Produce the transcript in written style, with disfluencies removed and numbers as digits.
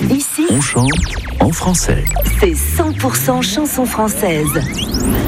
Ici, On chante en français. c'est 100% chansons françaises.